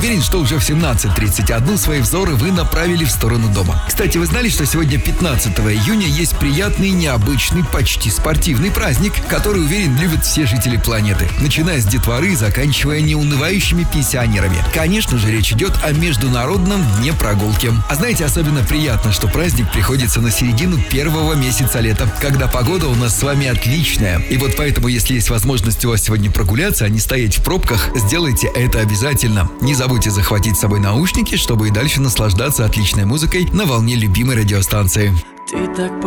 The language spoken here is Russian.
уверен, что уже в 17:31 свои взоры вы направили в сторону дома. Кстати, вы знали, что сегодня 15 июня есть приятный, необычный, почти спортивный праздник, который, уверен, любят все жители планеты, начиная с детворы и заканчивая неунывающими пенсионерами. Конечно же, речь идет о Международном дне прогулки. А знаете, особенно приятно, что праздник приходится на середину первого месяца лета, когда погода у нас с вами отличная. И вот поэтому, если есть возможность у вас сегодня прогуляться, а не стоять в пробках, сделайте это обязательно. Не забудьте захватить с собой наушники, чтобы и дальше наслаждаться отличной музыкой на волне любимой радиостанции. Ты так